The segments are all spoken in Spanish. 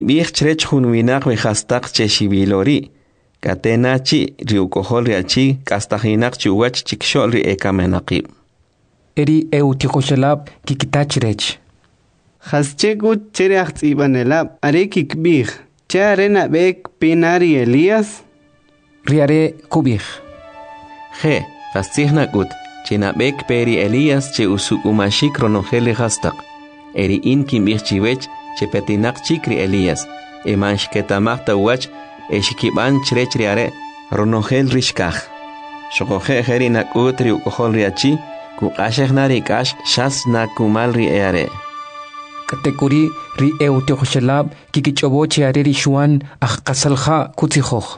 Bich chrech hun winak we hastak che shibilori. Katenachi riukohol riachi kastahinak chuwach chikshol ri ekamenaqib. Eri eutihoshalab kikitachrech. Haschegut chereachts ibanelab arekik bih. Charena bek pinari Elías. Riare kubih. He, hastignagut. Chinabek peri Elías che usukumashik ronogele hastak. Eri inkim bih chiwech che petinak chikri Elías. Emansh ketamachta wach eshikiban chrech riare ronogel rishkach. Shokoje herinak utri ukohol riachi. Kukashekhnari kash shas nakumal ri eare. Katekuri ri eutihoshalab kikichobo chiare rishuan kasalha kutsihoch.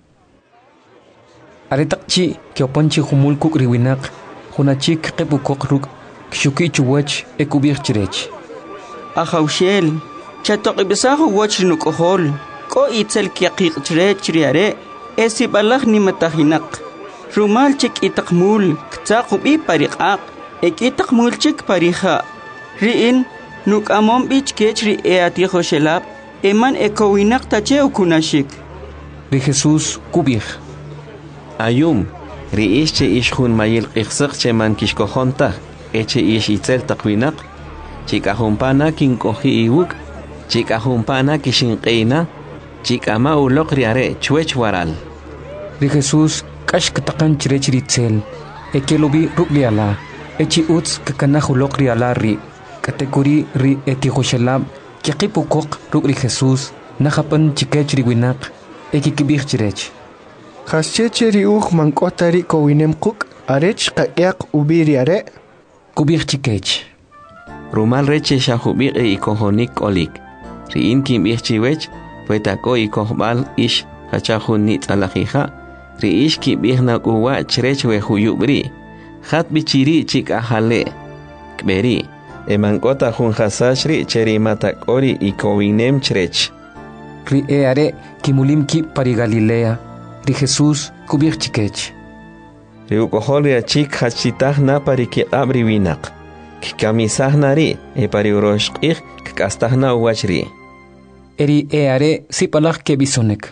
Aretakchi kiopanchi humulkuk riwinak. Hunachik kepukok ruk kshuki chuwach ekubir chirech. Ahaushel, chatok ibisahu wach nukohol. Ko itzel kiakik chirech riare. Esibalach ni matahinak. Rumal chik itakmul, ktsakub I pariqaq, ek itakmul chik pariha. Riin, nuk amom bich kech ri atiho shelab, eman ekowinak tache ukunashik. Ri Jesus kubih. Ayum, ri ish che ish hun mayil qixsaq che man kishkohonta, eche ish itzel takwinak, chik ahumpana kinkohi iwuk, chik ahumpana kishinqeina, chik ama ulok riare chwech waral. Ri Jesus kash katakan chirech ritzel. Ekelobi rugliala. Echi uts kakanahulok riala ri. Katekuri ri etihoshalab. Kiakipukok rugri Jesus. Nahapan chikech riwinak. Ekikibih chirech. Hascheche riuch mankotari kowinem kuk. Arech kayak ubiri are. Kubih chikech. Rumal reche shahubir ikohonik olik. Riin kim ich chiwech. Puetako ikohbal ish hachahun nit alahija. Riish ki bihna kuwa chrech we huyubri. Khat bichiri chik ahale. Kberi. Emankota hun hasashri cheri matakori ikowinem chrech. Ri eare kimulim ki pari Galilea. Ri Jesus kubir chikech. Ri ukoholia chik hachitahna pari ki abri winak. Kikamisahna ri e pari uroshqih kastahna uwachri. Eri eare sipalach ke bisonek.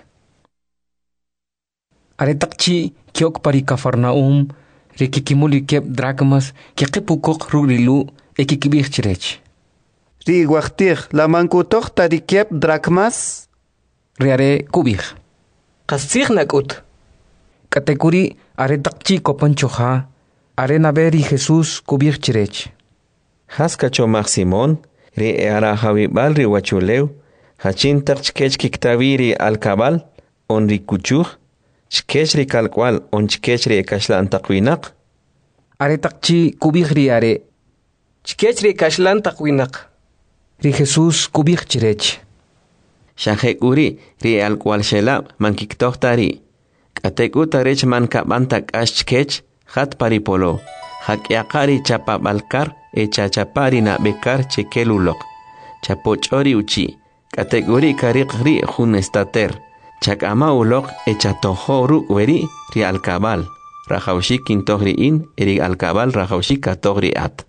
Aretakchi kiok pari Kafarnaum, rikikimuli kep drachmas, kikipukok ruglilu, ekikibih chirech. Ri guachtir, la mankutok tari kep drachmas. Riare kubih. Kastignagut. Katekuri aretakchi kopanchoha, arenaberi Jesus kubih chirech. Haskacho Simon, ri earahawibal ri wachuleu, hachin takchkech kiktaviri alkabal, on rikuchuh, chkechri kalkwal on chkechri kashlan taqwinak. Aretakchi kubih riare. Chkechri kashlan taqwinak. Ri Jesus kubih chirech. Shahek uri ri alkwal shelab man kiktohtari. Katek utarech man kabantak ashkech hat paripolo. Hakyakari chapabalkar e chachapari na bekar chekelulok. Chapochori uchi. Katek uri karik ri hun estater. Chakama ulok echatohoru weri ri alkabal. Rajaushik kintohri in eri alkabal rajaushik katohri at.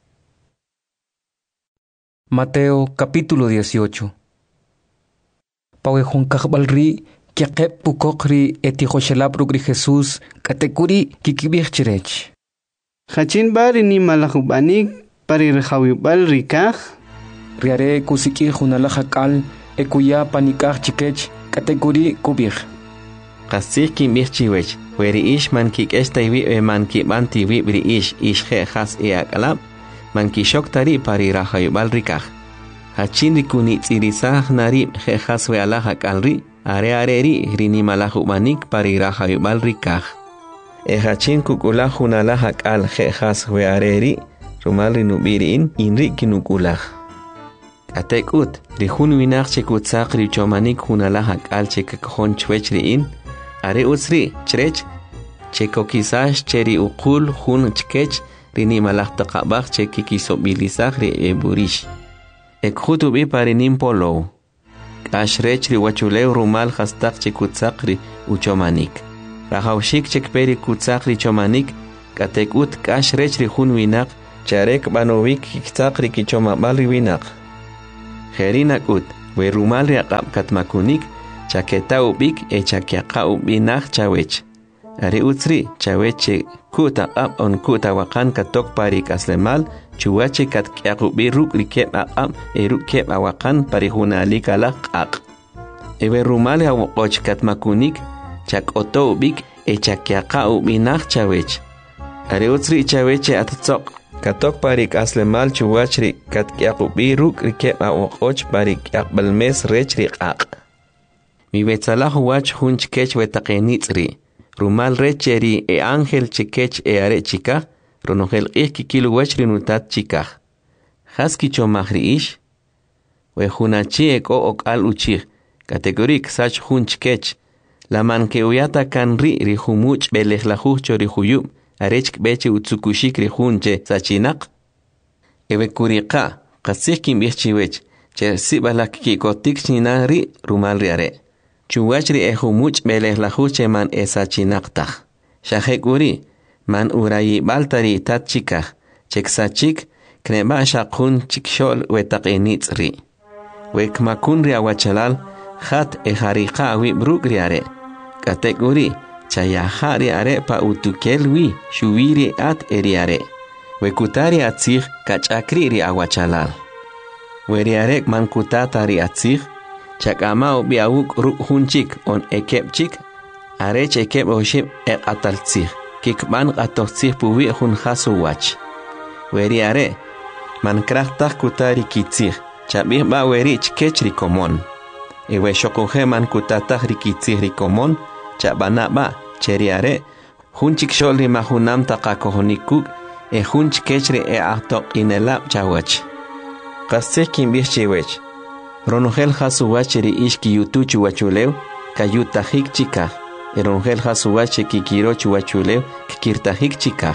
Mateo capítulo 18. Pawehun kahbalri kiakep pukokri etihoshalab rugri Jesus katekuri kikibih chirech. Hachin bari ni malahubanik pari rejawibal rikaj. Riare kusiki hunalahakal ekuya panikaj chikech katekuri kubih. Qasik kimbih chiwech, weri ish man kik estaiwi e man ki banti wibri ish he has e akalab, man ki shoktari pari rahayubal rikaj. Hachin rikuni tsirisah nari he has we alahak alri, are rini malahubanik pari rahayubal rikaj. E hachin kukulahun alahak al he has we areri, rumal rinubirin inri kinukulah. Atekut, rihun winak chekutsak richomanik hunalahak al chekakon chwechriin, are utsri, chrech, chekokisash cheri ukul hun chkech, rini malahtaqabak chekikisobilisach ri eburish. Ekhutubi parinim polo. Ashrech ri wachuleu rumal hastak chekutsak ri uchomanik. Rahaushik chekperi kutsak ri chomanik, katekut kashrech ri hun winak, charek banovik kiksak ri kichomabal ri winak. Herinakut, we rumal ri aqab katmakunik chaketa ubik chakiaqa ubinaq chawech ari utsri chaweche kuta ab on kuta wakan katok pari kaslemal chuwache katkiaqubi ruk rikeb aqab rukeb awakan pari hunali kala qaq ewe rumal hawoqoch katmakunik chakoto ubik chakiaqa ubinaq chawech ari utsri chaweche atzoq katok parik aslemal chuwachri katkiaqubi ruk rikeb awoqoch parik aqbalmes rechri qaq mi betsalah wach hunch kech wetaqenitzri rumal recheri ángel chikech are chika ronogel kikilu wachri nutat chika haski chomahri ish we hunachi eko okal uchig kategorik sach hunch kech la manke uyata kan ri humuch belehlahu chori huyub arech beche utsukushik ri hunche sachinaq ewe kuriqa qasikim ihchiwech che sibalak ki kotik chinari rumal riare chuwachri humuch belehlahu che man esachinaqtaq shahekuri man urayi baltari tatchika cheksachik kneba shaqun chikshol wetaqenitzri wekmakun ri awachalal khat hariqa wi brugriare kategori chayahari are pa utukelwi shuwiri at eriare wekutari atzig kachakri ri awachalal weriare mankutatari atzig chakama obiawuk hunchik on ekepchik arech ekep oshib ataltzig kikban atotzig puwi hun hasuwach weriare mankrachtak kutari kitzig chabih ba werich kechri komon ewe shokoje mankutatag rikitzig rikomon chabana ba cheriare hunchik sholri mahunam taqakohonikuk hunch kechri ahtoq inelab chawach qasekin bihchewech ronogel hasuwachri ishki yutuchu wachulew kayutahik chika ronogel hasuwache kikiro chuwachulew kikirtahik chika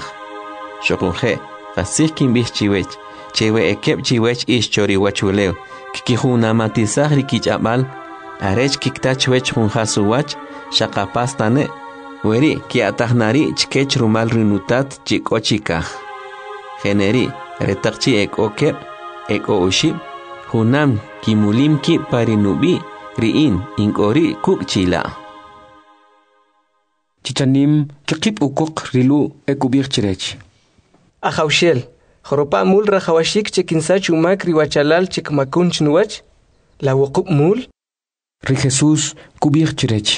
shokoje qasekin bihchewech chewe ekep chiwech ish chori wachulew kikihunamatisag rikichabal arech kiktachwech hun hasuwach shaqapastane weri ki atahnari chkech rumal rinutat chikochikaj generi retaqchi ekokep eko ushib hunam kimulimki parinubi riin inkori kukchila chichanim kikip ukuk rilu ekubirchirech Ajaushel Joropa mul rajawashik chekinsach umak riwachalal chikmakun chnuwach la wuqub mul ri Jesús kubirchirech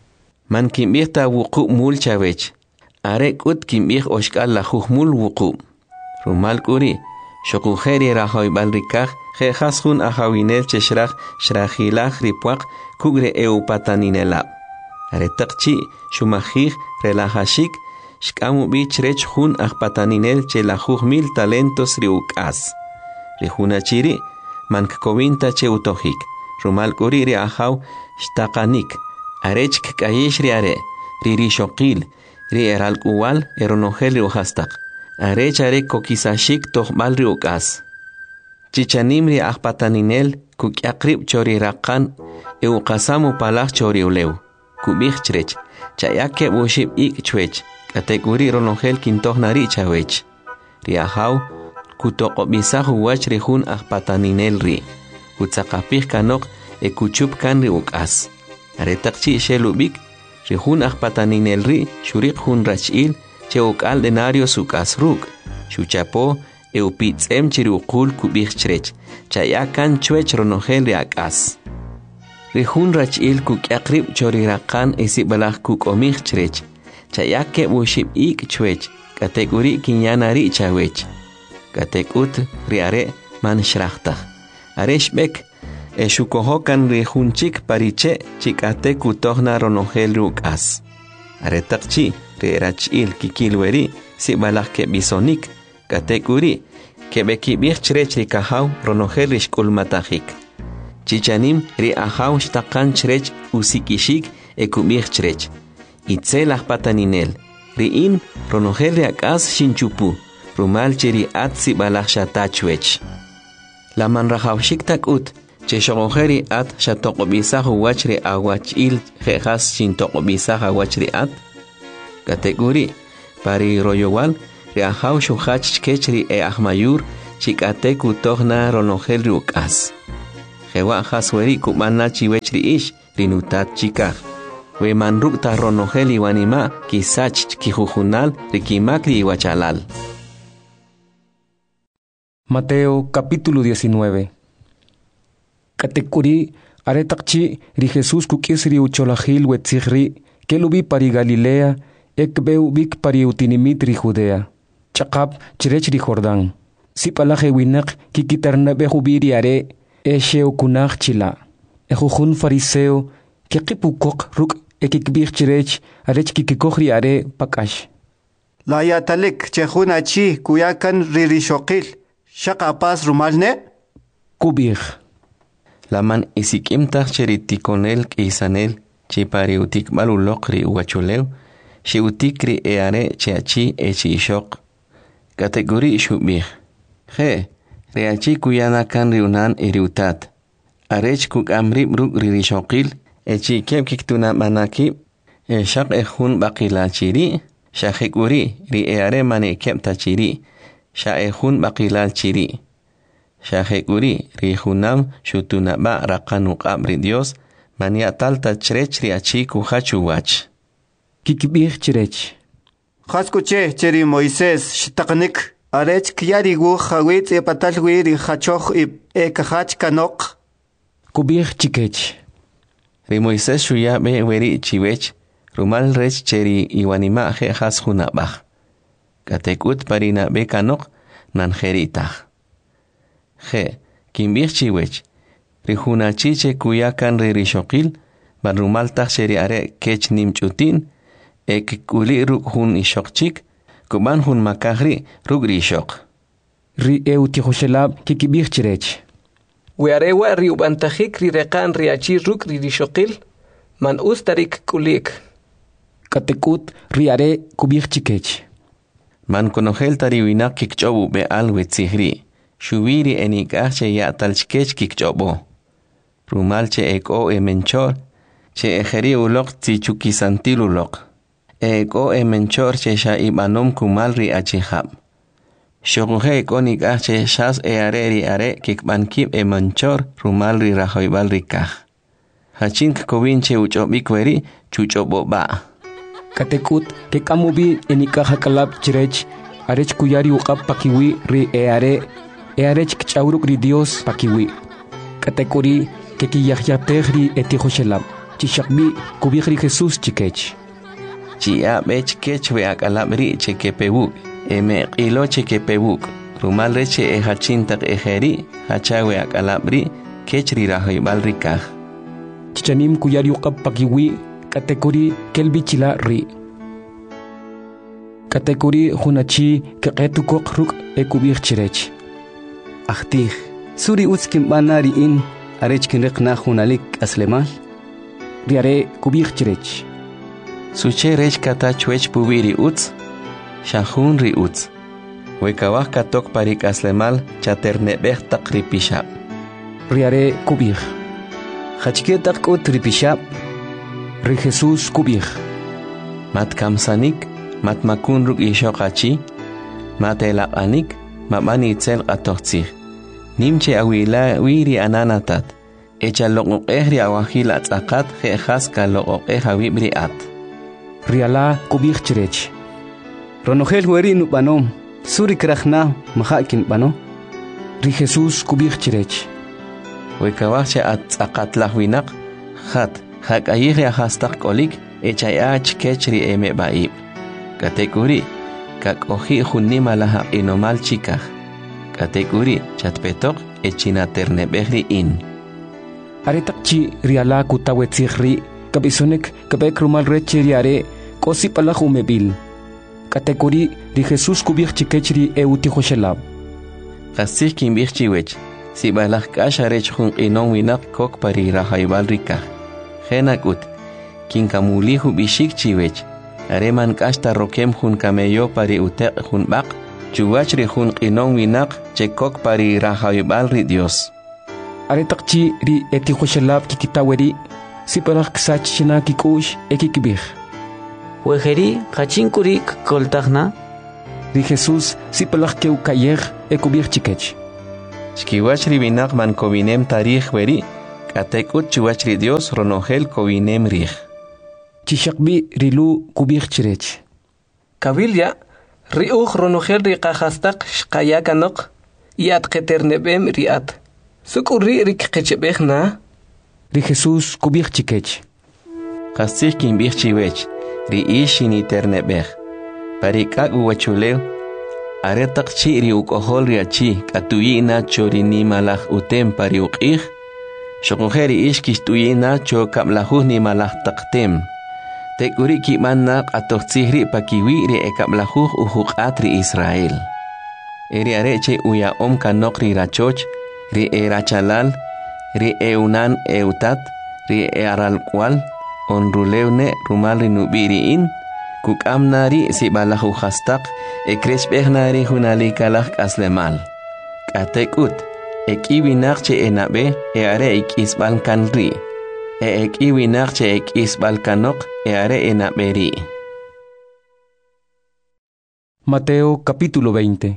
man kimbihta wuqub mul chawech are kut kimbih oshkal la mul wuqub rumal kuri shokujeri rahoy balrikaj jehashun ahawinel cheshraj shrajilaj ripuaq kugre eupataninelab are taqchi shumajij relajashik shkamu bichrech hun ahpataninel che la mil talentos riukas rihunachiri mankkovinta che utohik rumal kuri ri ahaw shtaqanik arech kayish riare riri shokil ri eralkuwal eronogel riuhastaq arech are kokisashik tohmal riukas chichanim ri ahpataninel kukyaqrib chori raqan euqasamu palaj chori ulew kubichrech chayake bushib ik chwech kategori ronogel kintohnari chawech riahaw kutoqobisahu wach rihun ahpataninel ri kutsaqapih kanok ekuchup kan ri ukas aretaqchi shelubik rihun ahpataninel ri shuriq hun rachil che ukal denario sukas ruk shuchapo eupitsem chiriuqul kubichrech chayakan chwech ronogel ri akas rihun rachil kukyaqrib chori raqan isibalaj kukomichrech chayake bushib ik chwech kategori kinyanari chawech katekut riare man shrachtaj areshbek eshukohokan rihunchik pariche chikate kutohna ronogel rukas aretaqchi rirachil kikilweri sibalaj ke bisonik kategori kebeki bichrech rikahaw ronogel rishkulmatajik chichanim ri ahaw shtaqan chrech usikishik ekubichrech itzelaj pataninel riin ronogel riakas shinchupu rumal cheri atsi balaj shatachwech la manrajawshik takut che shogojeri at shatoqobisahu wachri awachil jejas shintoqobisaha wachri at kategori pari royowal riahaw shuhach kechri ahmayur chikate kutohna ronogel riukas Jewa hasweri kumana chiwech riish rinutat chikaj. We manruk ta ronogel iwanima kisach kijujunal rikimakri iwachalal. Mateo capítulo 19. Katekuri aretakchi ri Jesús kukisri ucholahil wetzigri kelubi pari Galilea ekbeu bik pari utinimit ri Judea. Chakap chirech ri Jordán. Sipalaje winak kikitarnabe jubiri are esheo kunach chila. Ejujun fariseo kekipukok ruk ekikbir chirech arech kikikohri are pakash. La yatalik chejuna chi kuyakan ririshokil. Shakapas rumalne? Kubir. Laman isikimtach cheritikonel kisanel chipariutik malulokri uachuleu shiutikri eare cheachi echishok. Kategori shubir. He, reachi kuyana kan riunan iriutat. Arech kuk amrib ruk ririshokil echi kep kiktuna manaki shak ejun bakila chiri shahekuri ri eare mane kep tachiri. Shaehun bakilal chiri. Shahekuri rihunam shutunaba rakanuk abri Dios mania talta chrech riachi kuhachu wach. Kikibir chirech. Haskuche cheri Moisés shtaknik arech kyarigu hawit epatalwi ri hachoch ekahach kanok. Kubir chikech. Ri Moisés shuya be weri chiwech rumal rech cheri iwanima he has hunabach. Katekut parina bekanok nanjeritach. Je, kimbir chiwech. Rijuna chiche kuyakan ririshokil, barumaltach sheri are kech nimchutin, ekikuli ruk hun ishokchik, kuban hun makahri ruk rishok. Ri eutihoshelab kikibir chirech. Wearewa ri ubantajik ri rekan riachi ruk ririshokil, man ustarik kulik. Katekut ri are kubir chikech. Man konogel tariwinak kikchobu be alwetzihri. Shubiri enikache ya talchkech kikchobo. Rumalche eko menchor. Che ejeri ulok tichukisantil ulok. Eko menchor che sha ibanom kumalri achihab. Shoguhe eko nikache shas eareri are kikbankib menchor rumalri rahoibal rikaj. Hachink kovinche uchobikweri chuchobo ba. Katekut ke kamubi enika hakalab chirech arech kuyari uqab pakiwi ri earech kchauruk ri Dios pakiwi. Katekuri ke kiyahyatehri etihoshelab chishakbi kubihri Jesús chikech. Chia bech kech we akalab ri chekepebuk eme qilo chekepebuk rumal reche hachintak ejeri hachawe akalab ri kech ri rahoibal rikaj. Chichanim kuyari uqab pakiwi Katekuri kelbichila ri. Katekuri hunachi keqetukok ruk ekubir chirech. Ahtih, suri utskim banari in arech kinriqna hunalik aslemal. Riare kubir chirech. Suche rech katachwech pubiri uts, shahun ri uts. Wekawah katok parik aslemal chaternebech takripishab. Riare kubir. Hachketak utripishab. Ri Jesús kubir. Mat kamsanik, mat makun ruk ishokachi, mat elapanik, mabani itzel qatochtzih. Nimche awila wiri ananatat. Echa loqoqehri awahil atzaqat jejas ka loqoqeh awibri at. Riala kubir chirech. Ronogel weri nubanom, suri krachna mahakin bano. Ri Jesús kubir chirech. Wekawahche atzaqat lahwinak, khat. Hak ayihri ahastak kolik echayach kechri eme baib. Katekuri kak ohi junima laha inomal chikaj. Katekuri chatpetok echina ternebehri in. Aretakchi riala kutawetzihri kabisonek kabek rumal rechi riare kosi palahu mebil. Katekuri ri Jesús kubir chikechri eutihoshelab. Kasih kimbir chiwech. Si balak kasharech jun inon winak kok pari rahaibal rikaj. Genakut, kinkamulihu bishik chiwech, areman kasta rokem hun kameyo pari utek hun bak, chuwachri hun qinon winak chekok pari rahayubal ri Dios. Aretakchi ri etihoshelab kikitaweri, siparak ksachina kikush ekikibir. Wejeri kachinkuri koltagna. Ri Jesús sipalak keu kayer ekubir chikech. Chkiwachri binak man kovinem tarij weri, katekut chiwachri Dios ronogel kovinem rij. Chishakbi rilu kubich chirech. Kabilya, riuj ronogel riqajastak shqayakanok, yat keternebem riat. Sukuri rikqechebejna. Ri Jesús kubich chikech. Qasih kinbich chiwech, ri ishini ternebej. Parikak uwachulew, aretak chi ri ukohol riachi, katuyina chorini malaj utem pari uqij. Shokojeri ishkish tuyina cho kablajuj ni malaj taktem. Tekuri kimanna qatoqtzihri pakiwi ri ekablajuj ujuqat ri Israel. Eri areche uya om kanok ri rachoch, ri erachalal, ri eunan eutat, ri aralkwal, onrulewne rumal ri nubiriin, kukamnari si balaju hastak, ekrechbehnari hunalikalaj aslemal. Katekut, ekiwinakche enabe, eare ikisbal kanri. Ekiwinakche ikisbal kanok, eare enaberi. Mateo capítulo 20.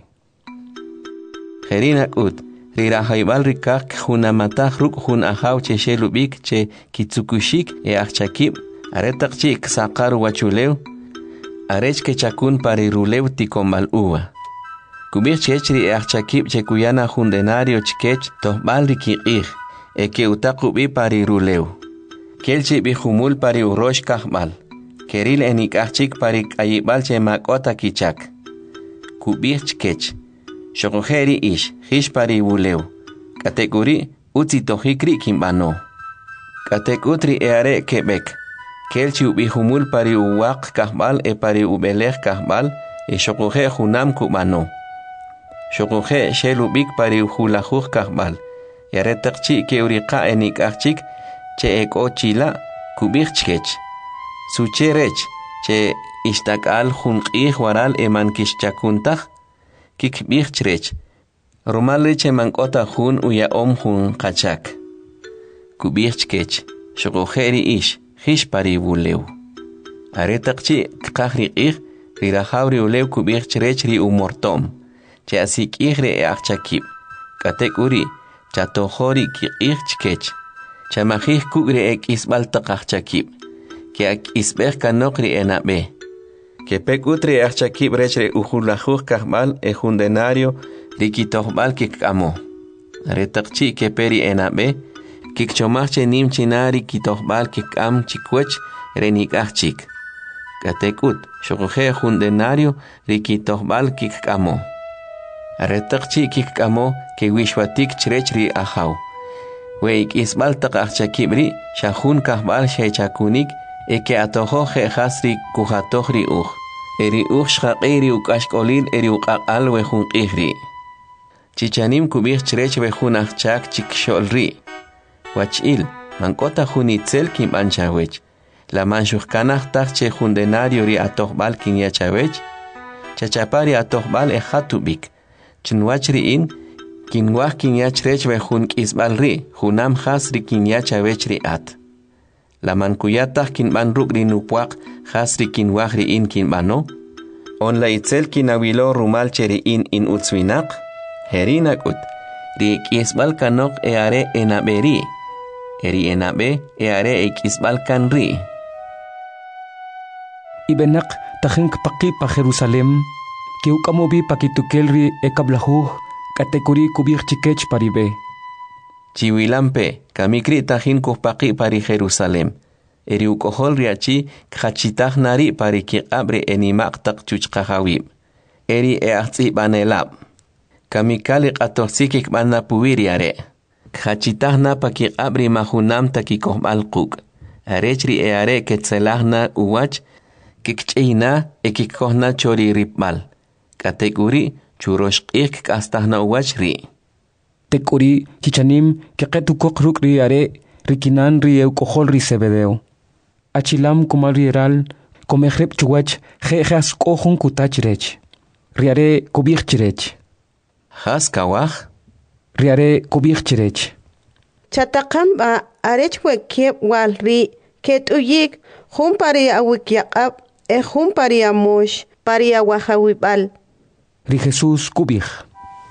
Jerinakut, rirajaibal rikak junamataj ruk jun ajaw che shelubik che kitsukushik achakib, aretak chik sakar wachulew, arech ke chakun parirulew tikombal uwa. Kubich chechri achakib che kuyana jundenario chkech tohbal rikiqij, eke utakubi parirulew. Kelchi bijumul pari urosh kahbal, keril enik achik parik ayibal che makota kichak. Kubich chkech. Shokojeri ish, hish pari uleu. Kategori, utzi tohikri kimbano. Kategutri eare Quebec. Kelchi ubihumul pari uwak kahbal e pari ubelej kahbal e shokoje junam kubano. Shokoje shelubik pari uhulajuj kahbal. Yaretakchi ke uriqa enik achik che eko chila kubich chkech. Sucherech che ishtakal junqij waral eman kishchakuntaj. Kik bichtrech. Romalreche mankota jun uya jun kachak. Kubichkech. Shokojeri ish. Hish pari uleu. Aretakchi kakri ig. Rirajabri uleu kubichtrech ri umortom. Che asik igre achakib. Katekuri. Chatojori ki igchkech. Chamajij kugre ek isbal takachakib. Ke ak isbech kanokri enabe. Que pecutri achakib rechre ujulajuj kahbal jundenario rikitohbal kikamo. Retakchi que peri enabe, kikchomache nim chinari kitohbal kikam chikwech renikachik. Katekut, shokoje jundenario rikitohbal kikamo. Retakchi kikamo que wishwatik chrechri ajaw. Weik isbal takachakibri, shahun kahbal shechakunik, eke atojo jehasri kujatojri uj. Eri uj shaqiri ukashkolil eri uqaqal wejun qihri. Chichanim kubich chrech wejun achak chikxolri. Wachil, mankota junitzel kim anchawech. La manshujkanaj tachche jundenario ri atojbal kin yachawech. Chachapari atojbal ejatubik. Chinwachri in, kinwaj kin yachrech wejun kisbalri, junam hasri kin yachawech ri at. La mankuyatah kin ban rukri nupuak hasri kin wahri in kin bano. On la itzel kin awilo rumal cheri in utzwinak. Herinakut. Ri kisbal kanok eare enaberi. Eri enabe eare kisbal kanri. Ibenak tajink paki pa Jerusalem. Kiukamobi pakitukelri ekablajuj. Katekuri kubich chikech paribe. Chiwilampe, kamikri tajin kuhpaki pari Jerusalem. Eri ukohol riachi khachitaj nari pari kiqabre enimaq tak chuchqajawib. Eri eahtzi banelab. Kamikali qatoxikik banna puwiriare. Khachitaj na pa kiqabri mahunam takikohbal quk. Arechri eare ketzelajna uwach kikchina ekikohna chori ripmal. Kateguri churoshqik kastajna uwach ri. Tekuri chichanim keqetu kokruk riare rikinan rieu kohol ri sebedeo. Achilam kumal rieral komehrep chuwach jejas kohun kutachrech. Riare kubichtrech. Has kawaj? Riare kubichtrech. Chatakamba arech wekep walri ketuyik humpari awikyaqab humpari amosh pari awahawibal. Ri Jesús kubich.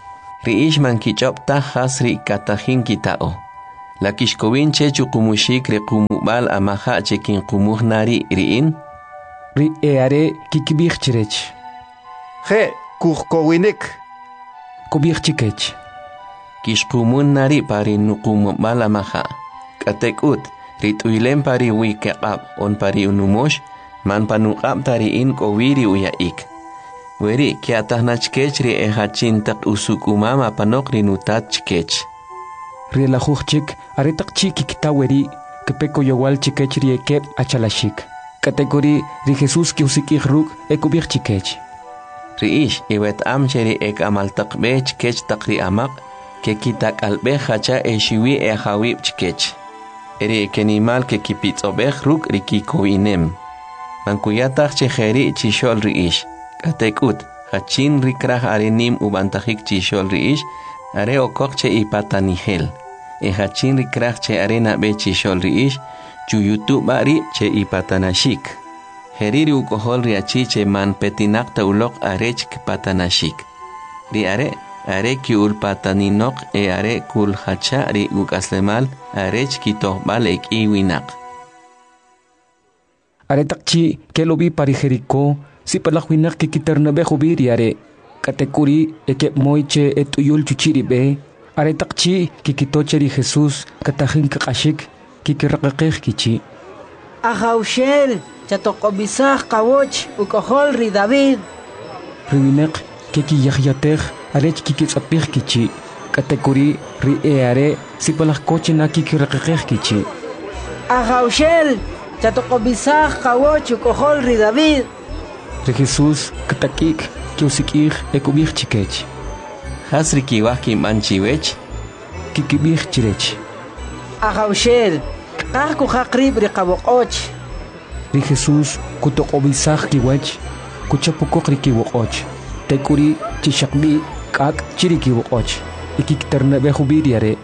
Riish man kichopta hasri katajin kitao. La kishkowin che chukumushik re kumubal amaha chekin kumuhnari riin. Ri eare kikibich chirech. Je kuhkowinik. Kubich chikech. Kishkumunari pari nukumubal amaha. Katekut rituilen pari wikekab on pari unumosh man panuqab tariin kowiri uyaik. Weri kiatahnachkech ri ehachintak usukumama panok rinutat chkech. Ri la juchik aretak chi kikitaweri kepeko yowal chikech ri ekep achalashik. Kategori ri Jesus ki usikich ruk ekubich chikech. Riish iwet amcheri ek amaltak bech kech takri amak ke kitak albe hacha eshiwi ehawib chkech. Eri ekenimal ke kipitsobech ruk rikikowinem. Mankuyatach chejeri chishol riish. Katekut, hachin rikraj arenim ubantajik chishol riish, are okokche ipatanihel. Hachin rikraj che arena be chishol riish, chuyutu bari che ipatanashik. Heriri ukohol riachi che man petinakta ulok arech patanashik. Ri are ki ulpataninok are kul hacha ri ukaslemal arech kitohbal ek iwinak. Are takchi kelobi parijeriko si palakwinak kikitarnabe hubiri are katekuri ekep moiche etuyul chuchiribe are takchi kikitocheri Jesus katajin kakashik kikirakakej kichi. Ajaushel chatokobisaj kawoch ukohol ri David. Riwinek kikiyajyatej arech kikitsapij kichi katekuri ri eare si palakkochena kikirakakej kichi. Ajaushel chatokobisaj kawoch ukohol ri David. Re Jesus katakik kiusikij ekubij chikech. Hasri kiwaki manchiwech. Kikibij chirech. Ajaushel kahku hakrib ri kawokoch. Ri Jesus kutokobisaj kiwech kuchapukok ri kiwokoch. Tekuri chishakbi kak chiri kiwokoch. Ikiktarnabe hubiriare.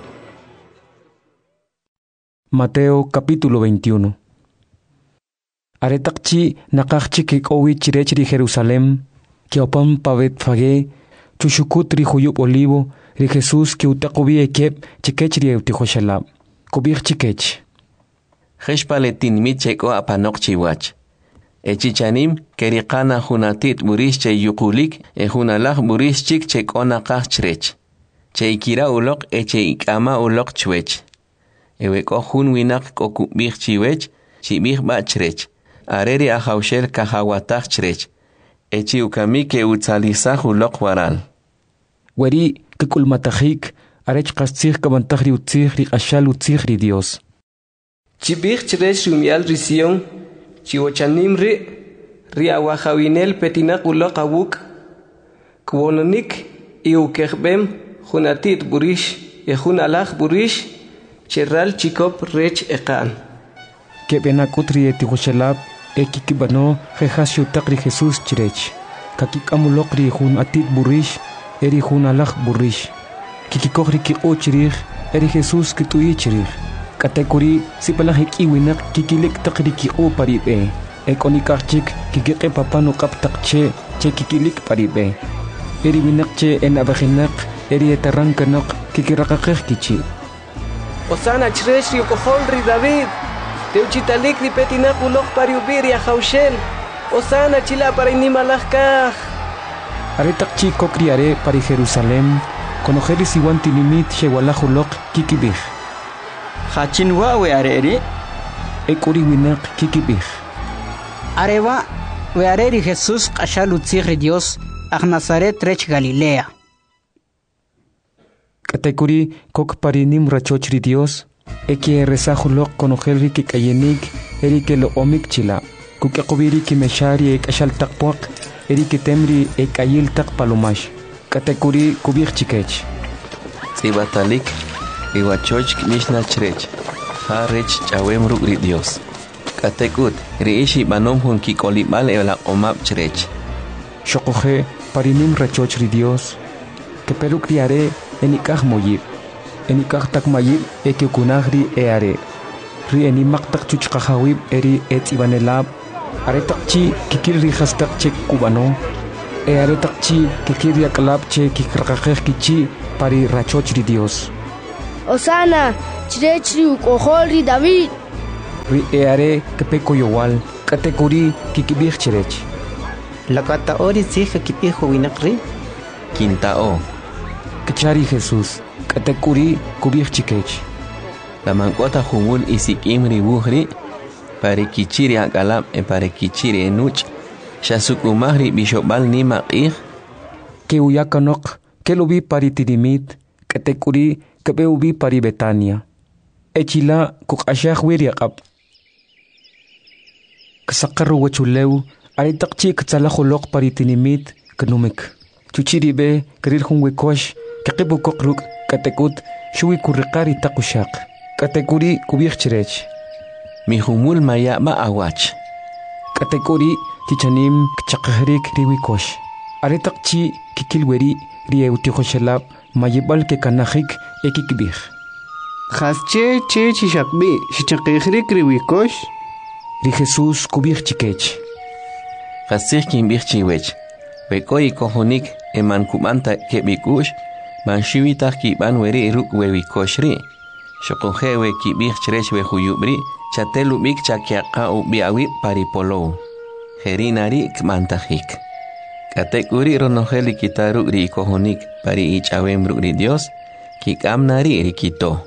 Mateo capítulo 21. Aretakchi nakakchi kikowi chirechri Jerusalem, kiopam pavet fage, chushukut ri huyup olivo, ri Jesus ki utakobi ekep chikechri eutihoshalab, kubir chikech. Heshpaletin micheko apanok chiwach. Echichanim kerikana hunatit burish che yukulik hunalach burish chik chekona kachrech. Che ikira ulok eche ikama ulok chwech. Eweko hun winak kokubir chiwech, chibir bachrech. Areri ajaushel kahawataj chrech. Echi ukami ke utzalizaj ulok waral. Weri kikulmatajik arech kastzij kabantajri utzij ri ashal utzij ri Dios. Chibij chrech rumial risión, chiwochanim ri awajawinel petinak ulok awuk, kwononik iukejbem junatit burish, ejunalaj burish, cherral chikop rech ekan. Kebenakutri etihoshalab ekikibano jehasio takri Jesus chirech. Kakik amulokri jun atit burish, eri jun alaj burish. Kikikokri kiko chirich, eri Jesus kitui chirich. Katekuri sipalajik iwinak kikilik takri kiko paribe. Ekonikachik kikike papano kaptakche che kikilik paribe. Eri winakche en abajinak, eri etarrankanak kikirakakej kichi. Osana chirech ri ukohol ri David. Teuchitalik ri petinak ulok pariubiri ajaushel. Osana chila para inimalajkaj. Aretak chico criaré para Jerusalén, conojeris iguan tinimit shewalajulok kikibij. Hachin we areri. Ekuri winak kikibij. Areva we areri Jesús kashal utzig Dios ag Nazaret rech Galilea. Katekuri kok parinim rachochri Dios. Eki rezajulok conojerri ki kayenik eri ke lo omik chila. Kukakobiri ki meshari ek ashal takpuak eri ke temri ek ayil tak palomash. Katekuri kubik chikech. Sibatalik iwachoch mishna chrech. Harech chawem ri Dios. Katekut riishi banom hun ki kolibal ela omap chrech. Shokoje parinim rachochri Dios. Que peru criaré enikaj moyib. Enikaj tak mayib eke kunagri eare. Ri enimak tak chuchkajawib eri et ibanelab. Are takchi kikiri hastak chek kubano. Are takchi kikiri akalab che kikrakakej kichi pari rachoch ri Dios. Osana, chirechri ukohol ri David. Ri eare kepeko yowal, katekuri kikibich chirech. Lakata ori sija kipijo winakri. Quintao. Kachari Jesús, katekuri kubich chikech. La mancota jumul isikim ri buhri, pare kichiri akalab e pare kichiri enuch, shasukumahri bishobal ni maqih. Que uyakanok, que lo vi pari tirimit, katekuri kebe ubi pari Betania. Echila kukashah wiriakap. Kasakaru wachuleu, aritakchi katsalahulok pari tinimit, kanumik. Chuchiribe, karil hunwekosh, kakibu kokruk, katekut, shui kurikari takushak. Katekuri kubich chirech. Mi humul maya ba awach. Katekuri tichanim kchakharik riwikosh. Aritakchi kikilweri rieutikoshalab mayibal ke kanahik ekikbih. Khasche che chishakbi shichakihrik riwikosh. Ri Jesús kubich chikech. Khasir kimbich chiwech. Bekoi kohonik eman kumanta kebikush, man shiwitah kiban weri ruk wewikoshri. Shokohewe kibich chirech we huyubri, chatelu bik chakiaka ubiawi paripolo. Herinari kmantahik. Katekuri ronoheli kitaru ri kohonik pari ichawembru ri Dios, kikamnari rikito.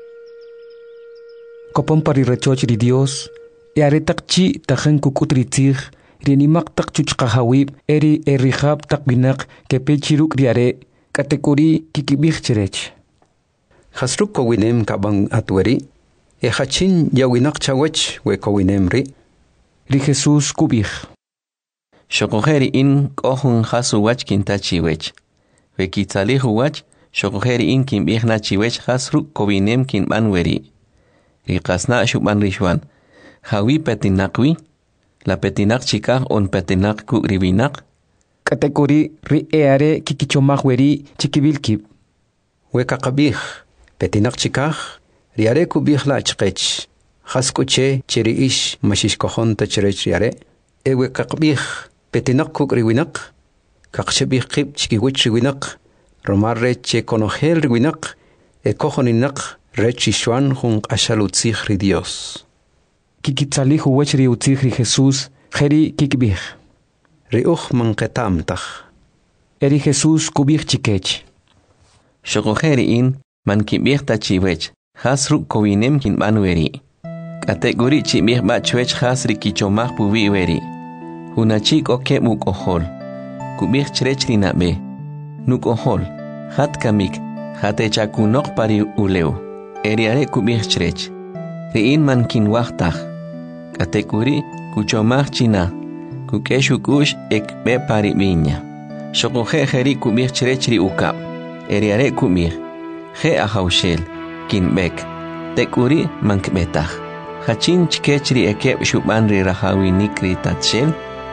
Kopon pari rachoch ri Dios, yaretakchi tajen kukutri tzig, rienimak tak chuchkahawib, eri erihab tak binak kepechiruk riare, katekuri kikibich chirech. Hasruk kowinem kabang atweri, hachin yawinak chawech we kowinem ri. Ri Jesús kubich. Shokoheri in kohun hasu wach kintachiwech. We kitzalihu wach, shokoheri in kimbihna chiwech hasruk kowinem kinbanweri. Ri kasna shuban rishwan. Hawi petinakwi, la petinak chikah on petinak ku ribinak. Katekuri ri eare kikichomak weri chikibilkib. We kakabih. Petinak chikah, riare kubih la chkech. Haskuche chiri ish mashish kohon ta chirech riare. Ewe kakbih, petinak kuk riwinak. Kakshebih kib chikiwich riwinak. Romar reche konohel riwinak. E kohoninak rechishuan hun ashalutzich ri Dios. Kikitzalihu wech riutzich ri Jesús, jeri kikbih. Riuch manketamtach. Eri Jesús kubih chikech. Shokoheri in man kibih tachiwech, hasruk kowinem kinbanweri. Kategori chibih bachwech hasri kichomah pubi weri. Hunachik oke mukohol. Kubih chrech rinabe. Nukohol. Hat kamik. Hate chakunok pari uleu. Eriare kubih chrech. Riin man kinwachtach. Kategori kuchomah china. Kukeshukush ekbe pari viña. Shokohe jeri kubih chrech ri ukap. Eriare kubih. He ahaushel. Kinbek. Tekuri mankbetach. Hachin chkechri ekeb shuban ri rahawi nikri tatshel.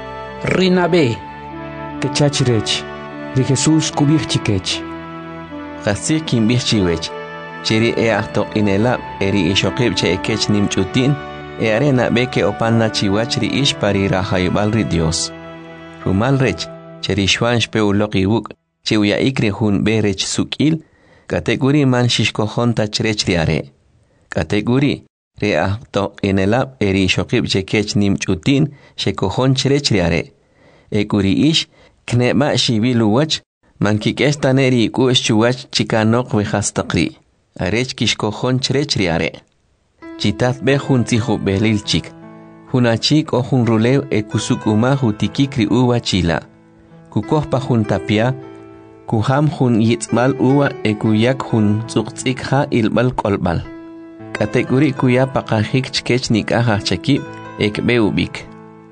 Rinabe. Kechachirech. Ri Jesús kubich chikech. Khasir kimbich chiwech. Chiri ahto inelab eri ishokib che ekech nimchutin. Arena beke opanna chiwachri ish pari rahayubal ri Dios. Rumal rech. Cheri shwan shpeuloki wuk. Chiwya ikri hun berech sukil. Kategori man shishkohon tachrech riare. Kategori. Reahto inelab eri shokib chekech nimchutin shekohon chrech riare. Ekuri ish kneba shibilu wach man kikestaneri kush chuwach chikanok vehastakri. Arech kishkohon chrech riare. Chitat behun tihu belilchik. Hunachik o hun rulew ekusukuma hutikikri uwa chila. Kukohpa hun tapia. Kuham hun yitzmal uwa ekuyak hun tsuktikha ilbal kolbal. Kategori kuya pakahik chkech nikah chakib ekbeubik.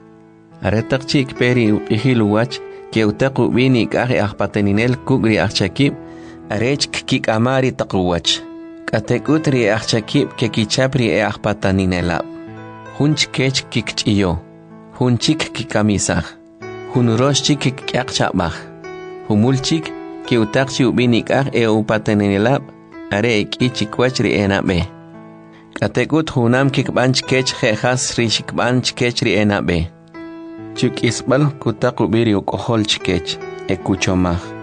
Aretak chik peri uqihiluwach ke utaku binik ahpateninel kugri achakib arech kik amari takuwach. Kategutri achakib ke kichapri ahpataninelab. Hunch kech kikchiyo. Hunchik kikamisah. Hunurosh chik kiakchabach. Humulchik ke utakchi ubinik eupateninelab are ekichikwachri enabe. Katekut hunam kikbanch kech jejas rishikbanch kechri enabe. Chuk isbal kutaku biri ukohol chkech ekuchomah.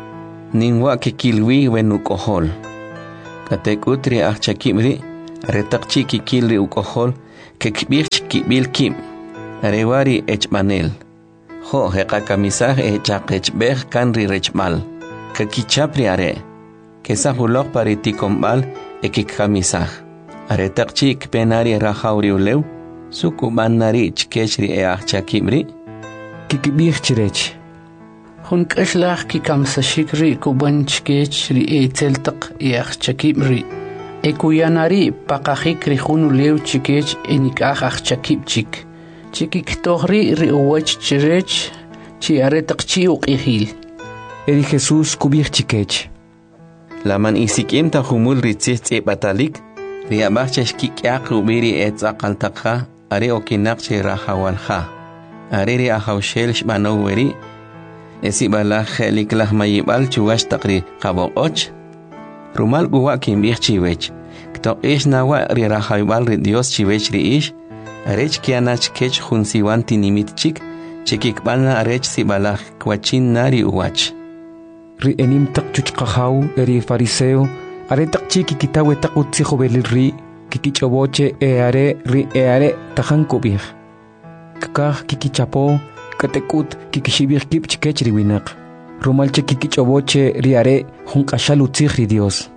Ninwa que kilwi wenukohol. Katekut ri achakimri. Aretaqchi kikilri ukohol. Kekbich kibil kim. Arewari echmanel. Jo heqa kamisaj echaqechbej kanri rechmal. Kakichapri are. Kesahulok pariti kombal ekikamisaj. Aretaqchi kpenari rajauri uleu. Sukumanari chkechri achakimri. Kikibij chirech. Hun kashlach kikamsashikri kubanchkech ri eteltaq achakimri. Ekuyanari pakajikri hunu leu chikech enikaj achakipchik. Chikiktohri ri uwach chirech chi aretaqchi uqihil. Eri Jesús kubij chikech. Laman isikim ta humul ritzih batalik. Riabachech kikyaq ubiri etzaqaltaqa. Are okinaqchi rahawalha. Are ri ahawshel shmanoweri. Esi balaj liklah mayibal chuwash taqri qaboqoch. Rumal guwa kimbij chiwech. Kto ish nawa ri rahawibal ri Dios chiwech ri ish. Arech kianach kech junsiwan tinimit chik. Chikikbalna arech si balaj kwachin nari uwach. Ri enim tak chuchqahaw eri fariseo. Are tak chiki kitawe tak utzijo belil ri. Kikichoboche are tajan kubij. Kakaj kikichapo. Katekut kikishibij kipchkech ri winak. Rumalche kikichoboche riare junkashal utzij ri Dios.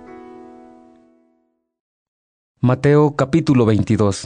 Mateo capítulo 22.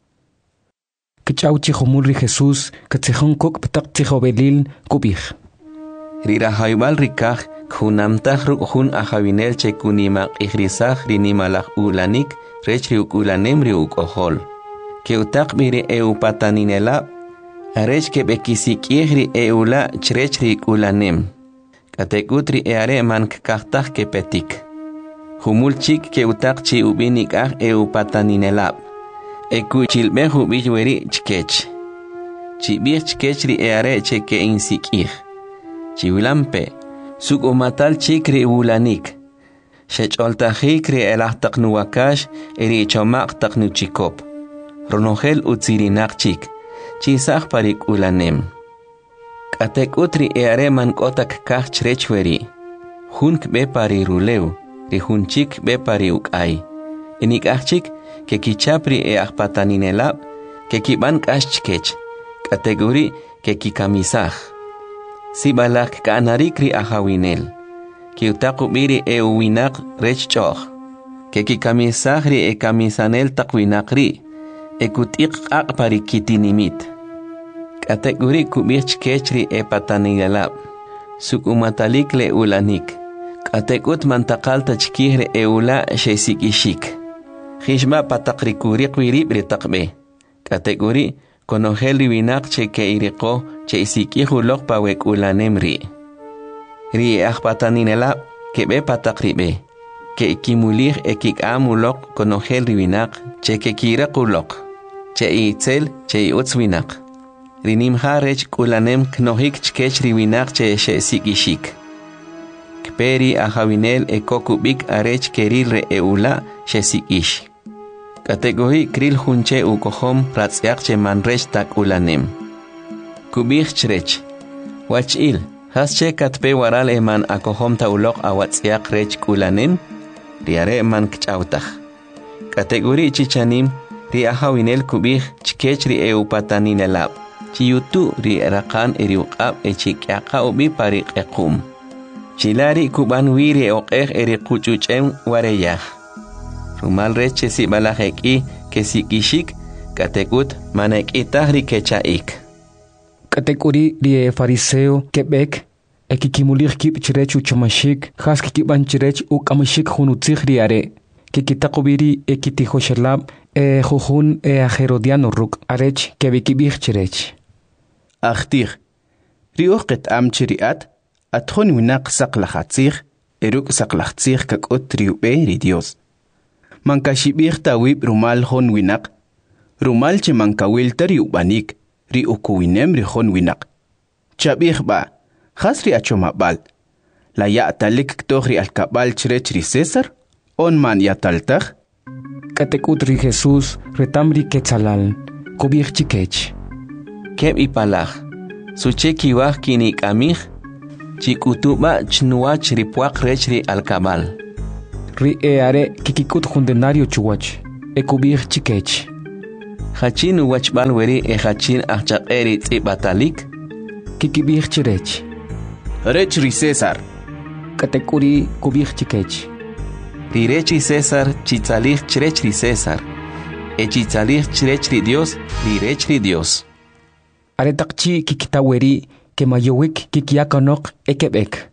Kichauchi jomul ri Jesús katzejon kok ptak tijobelil kubij. Rirahaybal rikaj kunamtaj rukjun ajavinel che kunimaq ihrisaj rinimalaj ulanik rech ri ukulanem ri ukohol. Keutaq biri eupataninelab. Arech ke bekisikihri eula chrechri ulanem. Katekutri eare man kaktaj ke petik. Humulchik ke utaqchi ubinikaj eupataninelab. Ekuchilbe hubijweri chkech. Chibij chkechri eare che ke insikij. Chiwilampe. Sukumatal chikri ulanik. Shecholtajikri elahtaknuwakash eri chomaq taknuchikop. Ronogel utsirinaqchik. Chisaj parik ulanem. Katekutri eare man kotak kaj chrechweri. Hunk be pari ruleu, ri hunchik be pari ukay. Enikachik ke kichapri akpataninelab, ke kiban kashchkech. Kategori ke kikamisaj. Sibalak kanarikri ahawinel. Ki utakubiri uwinak rechchoch. Ke kikamisajri kamisanel takwinakri. Ekutik akpari kitinimit. Kategori kubich kechri patanigalab. Sukumatalik le ulanik. Katekut mantakalta chkihre eula shesikishik. Hishma patakrikuri kwirib takbe. Kategori konogeli winak che ke iriko che isikihulok pawek ulanemri. Ri akpataninelab kebe patakribe. Ke kimulih amulok konogeli winak che ke kirakulok. Che itzel che utzwinak. Rinim harech kulanem knohik chkech riwinak che sikishik. Kperi ahawinel kokubik arech keril re eula sikish. Kategori kril hunche ukohom pratzyak che manrech tak ulanem. Kubich chrech. Wachil, hasche katpe waral eman akohom taulok awatzyak rech kulanem. Riare man kchautach. Kategori chichanim. Ri ahawinel kubij chkech ri eupataninelab. Chiyutu ri rakan eriuqab echikyaqa ubi pariq equm. Chilari kuban wiri oqej eri quchuchem wareyaj. Rumal reche si balajeki ke sikishik katekut manekitah ri kechaik. Katekuri ri fariseo kebek ekikimulich kip chirech uchamashik has kikiban chirech ukamashik hunutzij riare. Kikitakubiri ekitijoshelab jujun ajerodiano ruk arech kebikibij chirech. Achtij. Riuqet amchiriat atjon winak saqlahatzij eruk saqlahtzij kakot riube ri Dios. Mankashibij tawib rumal hon winak. Rumal che mankawil tariubanik ri ukuwinem ri hon winak. Chabij ba khasri achomabal. La ya'talik ktohri alkabal chirech ri César on man yataltaj. Katekutri Jesús retamri quetzalal, kubij chikech. Keb ipalaj, suche kiwaj kinik amij, Chikutuba chnuach ripuak rechri alcabal. Ri are kikikut jundenario chuwach. Ekubir chikech. Hachin wachbal weri hachin achak eri batalik. Kikibir chirech. Rechri César. Katekuri kubir chikech. Rirechi César chitzalih chirechri César. Echitzalih chirechri Dios, rirechri Dios. Aretakchi kikitaweri que mayowik kikiakanok ekebek.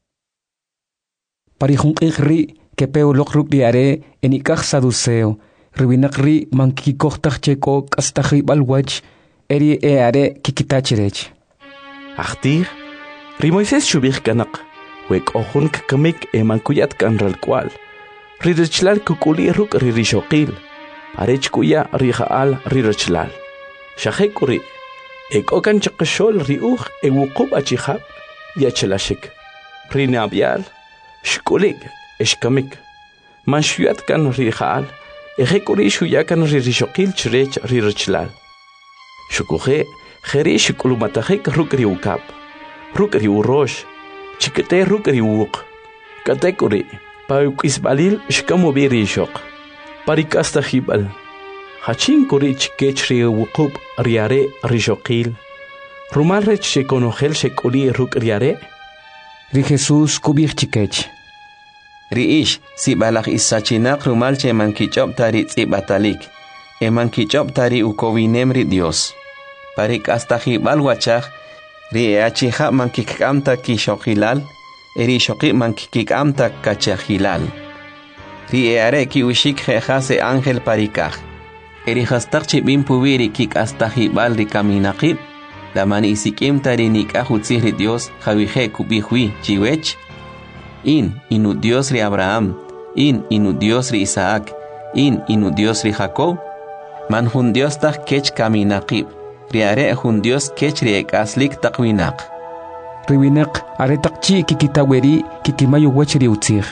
Parijunqri que peolok rukdiare enikaj saduceo. Ribinakri mankikohtach cheko kastaji balwach eri eare kikitachirech. Achtir, Rimoises shubich kanak. Wek ohun kamik mankuyat kanral kwal. Ririchlal kukuli ruk ririshoqil. Arech kuya rijaal ririchlal. Shahekuri. Ek okan chakashol riuch ewukub achihab yachelashik. Rinabial. Shkulig eshkamik. Manshuyat kan rijaal. Ejekuri shuyakan ririshoqil chirech ririchlal. Shukuhe jeri shikulumatahek ruk riukab. Ruk riurosh. Chikete ruk riuk. Katekuri. Paukisbalil shkamubiri shok. Parikasta hibal. Hachin kuri chikech riukub riare rishoqil. Rumalrech shekonogel shekuli ruk riare. Ri Jesús kubir chikech. Riish si balak isachinak rumal che mankichop tari batalik. Mankichop tari ukovinemri Dios. Parik hasta hibal wachach. Ri achija mankikamta kishoqilal. Eri shoqi mankikamta kachahilal. Ri are ki ushik jehase ángel parikaj. Eri hastak chibin pubiri kik hasta hibal ri kaminaqib. La man isikim tari nikahutzihri Dios javije kubihui chiwech. Inu Dios ri Abraham, inu Dios ri Isaac, inu Dios ri Jacob. Man hun Dios tak kech kaminaqib. Riare hun Dios kech ri ekaslik takwinak. Riwinak aretakchi kikitaweri kikimayo wachri utzir.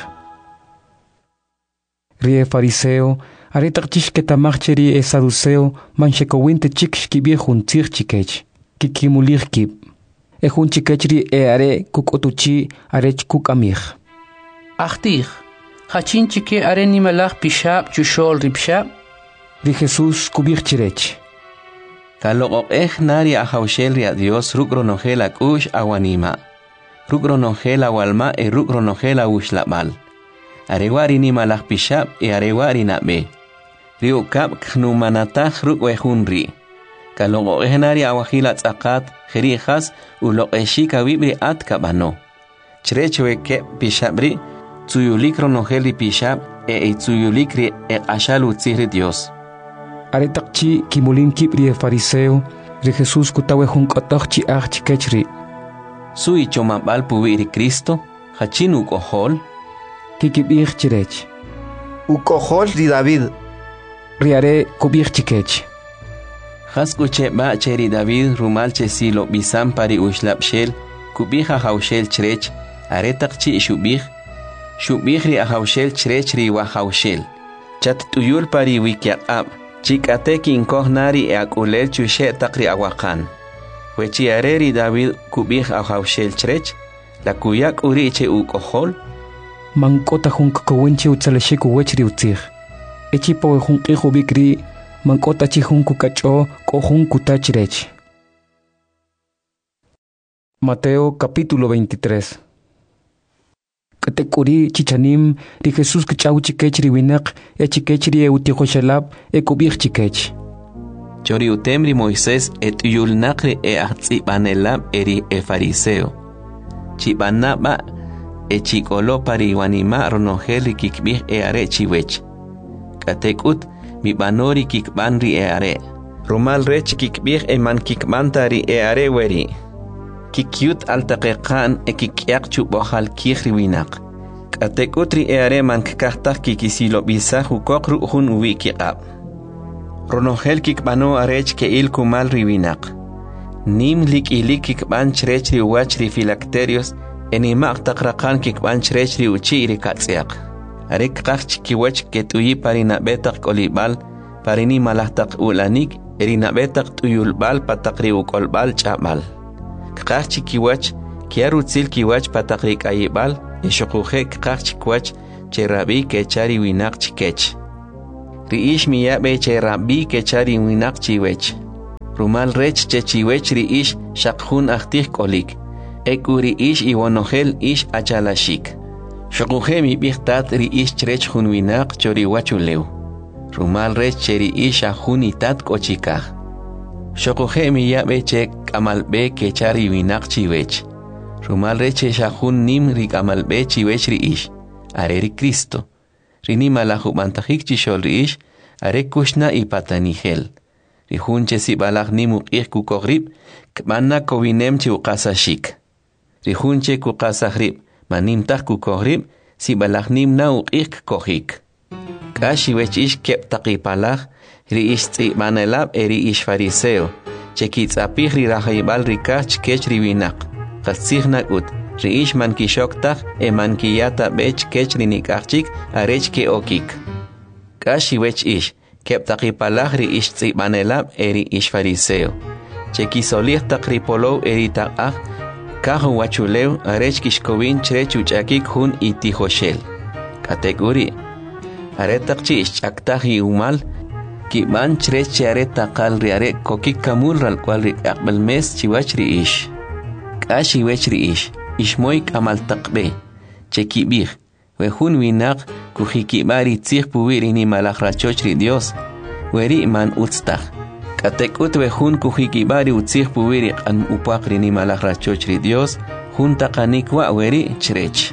Rie fariseo aretakchish ketamacheri saduceo manchekowinte chiksh kibiehun tzir chikech. Kikimulir kib. Ejun chikechri are kukotuchi arech kukamir. Achtir, hachin chike are nimalach pishab chushol ripshab. Ri Jesús kubir chirech. Kalokok nari ahaushel ria Dios rukronogela kush awanima. Rukronogela walma rukronogela ushlabal. Arewari nimalach pishab arewari nabe. Riukab knumanatach rukwehunri. Kalokok nari awahila tzakat jerijas ulokeshika wibri at kabano. Chirechweke pishabri tsuyulikro nogeli pishab tsuyulikri ashalu tzihri Dios. Aretakchi kimulin kibri fariseo ri Jesús kutawe hunkotokchi chikechri. Sui chomabal puwiri Cristo hachin ukohol. Kikibir chirech. Ukohol ri David. Riare kubir chikech. Haskuche ba cheri David rumalche silo bisam pari ushlapshel kubija haushel chrech aretakchi shubij ri ahaushel chrech ri wahaushel chat tuyul pari wikiaqab chikate kinkohnari akulel chushe takri awakan wechi areri David kubij ahaushel chrech la kuyak uriche ukohol mankota hunkowinche utsaleshiku wechri utzir echipo hunqihu bikri mankota chihunku kacho kohunku tachirech. Mateo capítulo 23. Katekuri chichanim ri Jesús kachau chikech ri winak chikech ri utikhoshalab kubir chikech. Chori utemri Moisés uyul nakri ahtsibanelab eri fariseo. Chibanaba chikolo pari wanima ronogeli kikbih are chiwech. Katekut mi banori kikbanri are. Rumal rech kikbih man kikbantari are weri. Kikyut altaqiqan kikyaq chubohal kihri winak. Katekutri are man kakahtak kikisilo bisahu kokru hun wikiqab. Ronogel kikbano arech ke il kumal riwinak. Nim lik ilik kikban chrechri wachri filacterios enimaq taqraqan kikban chrechri uchiri katsiaq. Arek qach kiwach ketuyi parina betaq kolibal parini malahtaq ulanik erina betaq tuyulbal pataqri ukolbal chabal. Qach kiwach kiarutzil kiwach patakrik ayibal eshokuhe kach kwach cherabi kechari winak chikech riish miyabe cherabi kechari winak chiwech rumal rech chechiwech riish shakhun ahtih kolik ekuri ish iwonogel ish achalashik shokuhe mi bihtat riish chrech hun winak chori wachuleu rumal rech cheri ish ahun itat kochikah shokuhe mi yabe che kamalbe kechari winak chiwech rumal reche shahun nim rik amalbe chiwech riish areri Cristo rini malahu bantahik chishol riish are kushna ipatanihel rihunche si balak nimu ku kogrib kmanna kowinem chi uqasashik rihunche ku qasahrib manim tak ku kogrib si balak nim na uqik kohik kashi wech ish kep taqipalak riish tsibanelab eri ish fariseo chekitz apih ri rahaybal rikach kech riwinak qatsighnak ut riish man kishoktak man kiyata bech kech rinikachik arech ke okik kashi wech ish kep taqipalak riish tsibanelab eri ish fariseo chekisolih taqripolo eri taqah kahu wachuleu arech kishkowin chrech uchakik hun itihoshel kategori aretak chish chaktahi umal kiban chrech chare taqal riare kokik kamul ral kwal ri aqbal mes chiwach riish kashi wech riish ishmoy kamal taqbe chekibih we hun winak kuhikibari tzih puwiri ni malakhrachoch ri Dios weri man utztah katekut we hun kuhikibari utzih puwiri qan upaqri ni malakhrachoch ri Dios hun taqanik wa weri chrech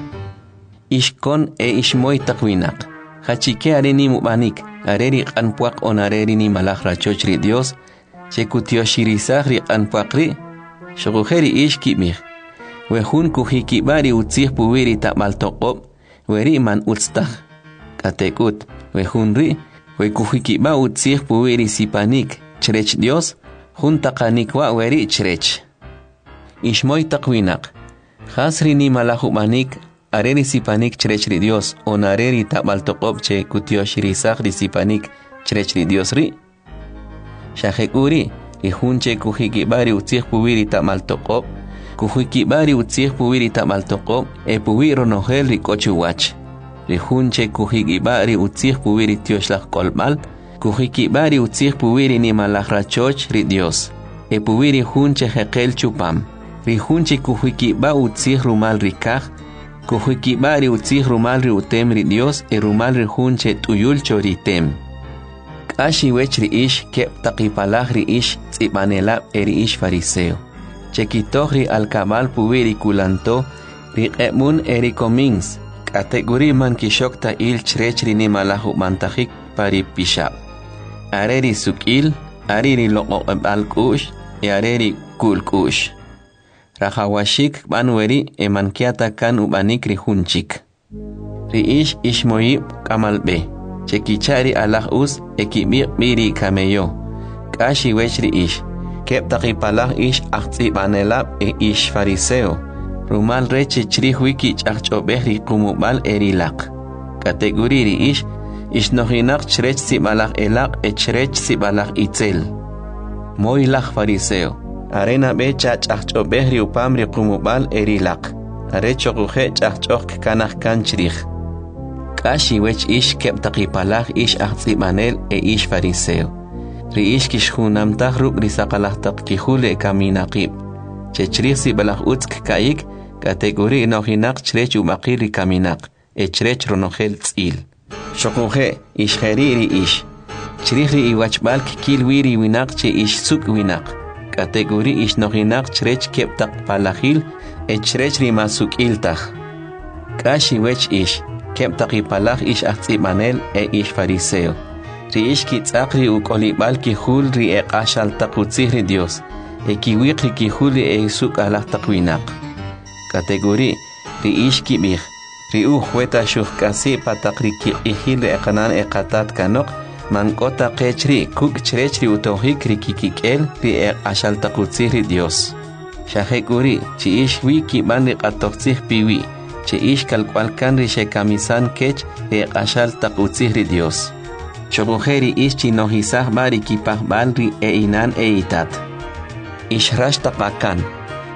ishkon ishmoy taqwinak hachike areni mubanik areri qan puaq on areri ni malakhrachoch ri Dios chekutioshirisa ri qan puaqri shogujeri ishkibih we hun kuhikibari utzih puwiri tamal toqob weri man utztah katekut we hun ri we kuhikiba utzih puwiri sipanik chrech Dios hun taqanik wa weri chrech ishmoy taqwinak khasri ni malahubanik areri sipanik chrech ri Dios onareri tamal toqob che kutioshirisa ri sipanik chrech ri Dios ri shahekuri ihunche kuhikibari utzih puwiri tamal toqob kuhikibari utzih puwiri tamal toqob puwiro nohel rikochuwach rihunche kuhikibari utzih puwiri tioshlach kolmal kuhikibari utzih puwiri ni malakhrachoch ri Dios puwiri hunche hekel chupam rihunche kuhikiba utzih rumal rikah kuhikibari utzih rumal ri utem ri Dios rumal rihunche tuyul choritem kashi wech riish kep taqipalaj riish tsibanelab riish fariseo chekitoh ri alkabal puwiri kulanto ri qemun comins kategori man kishokta il chrech ri ni malahu mantajik pari pishab areri sukil ariri loqo alkush areri kulkush rahawashik banweri emankiata kan ubanik ri hunchik riish ishmoyib kamalbe chekichari alah us ekibir biri kameyo kashi wech riish kep taqipalaj ish aqtsibanelab ish fariseo rumal reche chrih wiki ch'ach'obej ri qumubal erilaq kategori riish ishnohinak chrech sibalaj elaq chrech sibalaj itzel moylaj fariseo arena be ch'ach'obej ri upam ri qumubal erilaq arechoquje ch'ach'oq kanaj kan chrih kashi wech ish kep taqipalaj ish aqtsibanel ish fariseo riish kishhunamtaj ruk risaqalaj taqkihule kaminaqib chechrih sibalaj utzk kaik kategori nohinak chrech ubaqir ri kaminaq chrech ronogel tzil shokuje ishjeri riish chrih ri iwachbal kilwiri winaq che ish suk winaq kategori ish nohinak chrech kep taqpalajil chrech ri masukiltaj kashi wech ish kep taqipalaj ish aqtsibanel ish fariseo riish kitzaqri uqolibal kihul ri qashal taqutzih ri Dios kiwiq ri kihul suk alaj taqwinaq kategori riish kibih ri ujueta shuhkasi pataqri kihil qanan qatat kanok mankota qechri kuk chrechri utohik ri kikikel ri qashal taqutzih ri Dios shahekuri chi ish wiki ban ri qatoqtzih piwi che ish kalkwalkan ri shekamisan kech qashal taqutzih ri Dios chogujeri ish chinohisaj bari kipaj balri inan itat ishrash taqakan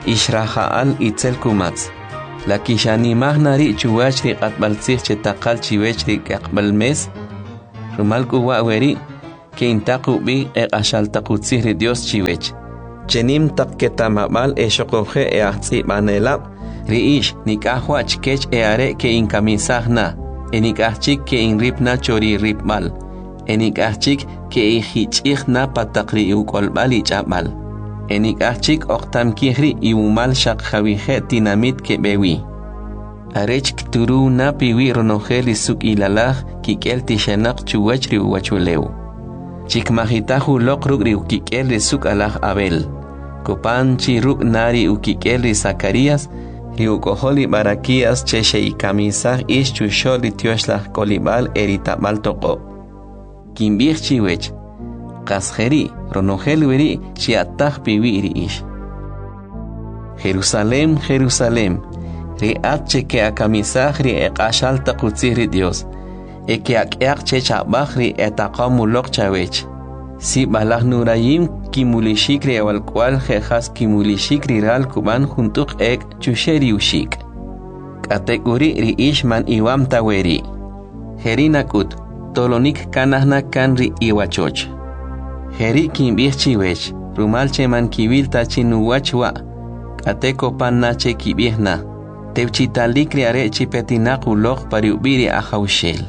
Ishrahaal itzel kumats. La kishani mahnari chuwachri qatbalsih chetaqal chiwechri qaqbalmes. Rumal kuwa weri que intaqu bi ashaltaqutsihri Dios chiwech. Chenim taqketamabal eshoqoje ahtsi manelab riish nikahwa chkech are que inkamisahna enikahchik que inripna chori ripmal enikahchik que ihichihna pataqri uqolbal ichabal enikahchik oqtam kihri iumal shaqjawije tinamit que bewi arech kturu na piwi ronojeli suk ilalah kikel tishanaq chuwachri uwachuleu chikmajitahu loqrugri ukikel suk alah abel Copanchi ruk nari ukikeli Zacarías riukoholi barakias cheche y camisah ish chusholi tioshlah kolibal eritabal toko. Kimbich chiwech kasjeri ronogel weri chiatah piwiri ish. Jerusalem, Jerusalem, riat cheke a camisah ri ekashal takutziri Dios, eke ak chechabach ri etakamulok chawech. Si balah nurayim kimulishikri awal cual jejas kimulishikri ral kuban juntuk ek chusheri ushik. Kategori ri ishman iwam taweri. Herinakut tolonik kanahna kanri iwachoch. Heri kimbich chiwech rumal cheman kibil tachinuwachwa. Kateko pannache kibihna. Teuchitalikri are chipetinakulok pariubiri ahaushel.